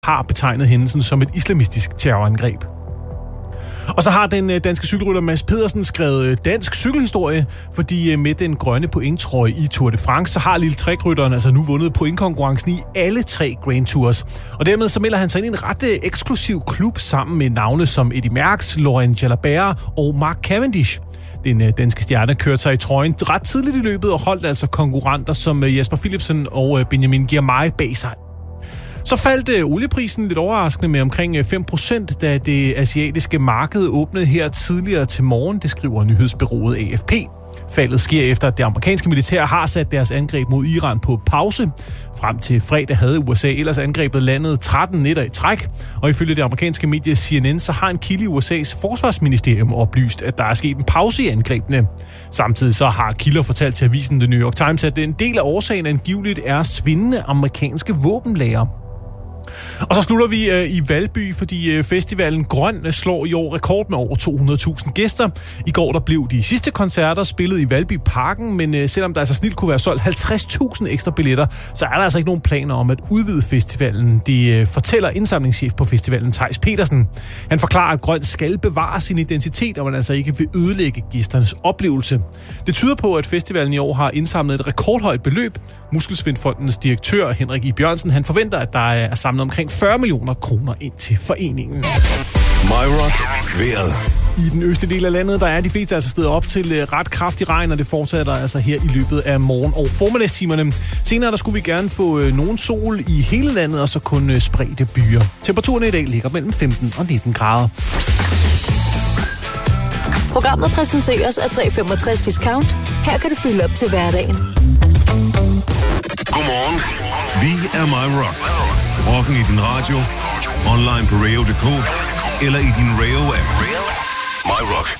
har betegnet hændelsen som et islamistisk terrorangreb. Og så har den danske cykelrytter Mads Pedersen skrevet dansk cykelhistorie, fordi med den grønne pointtrøje i Tour de France, så har Lille Trek-rytteren altså nu vundet pointkonkurrencen i alle 3 Grand Tours. Og dermed så melder han sig ind i en ret eksklusiv klub sammen med navne som Eddy Merckx, Laurent Jalabert og Mark Cavendish. Den danske stjerne kørte sig i trøjen ret tidligt i løbet og holdt altså konkurrenter som Jesper Philipsen og Benjamin Girmay bag sig. Så faldt olieprisen lidt overraskende med omkring 5%, da det asiatiske marked åbnede her tidligere til morgen, det skriver nyhedsbureauet AFP. Faldet sker efter, at det amerikanske militær har sat deres angreb mod Iran på pause. Frem til fredag havde USA ellers angrebet landet 13 nætter i træk, og ifølge det amerikanske medie CNN, så har en kilde i USA's forsvarsministerium oplyst, at der er sket en pause i angrebene. Samtidig så har kilder fortalt til avisen The New York Times, at en del af årsagen angiveligt er svindende amerikanske våbenlager. Og så slutter vi i Valby, fordi festivalen Grøn slår i år rekord med over 200.000 gæster. I går der blev de sidste koncerter spillet i Valby Parken, men selvom der altså snilt kunne være solgt 50.000 ekstra billetter, så er der altså ikke nogen planer om at udvide festivalen. Det fortæller indsamlingschef på festivalen, Theis Petersen. Han forklarer, at Grøn skal bevare sin identitet, og man altså ikke vil ødelægge gæsternes oplevelse. Det tyder på, at festivalen i år har indsamlet et rekordhøjt beløb. Muskelsvindfondens direktør, Henrik I. Bjørnsen, han forventer, at der er samlet omkring 40 millioner kroner ind til foreningen. My Rock vejret. I den østlige del af landet, der er de fleste altså stedet op til ret kraftig regn, og det fortsætter altså her i løbet af morgen- og formiddagstimerne. Senere der skulle vi gerne få nogen sol i hele landet, og så kun spredte byer. Temperaturen i dag ligger mellem 15 og 19 grader. Programmet præsenteres af 365 Discount. Her kan du fylde op til hverdagen. Godmorgen. Vi er My Rock. Rocken i din radio, online på radio.dk eller i din Radio-app. My Rock.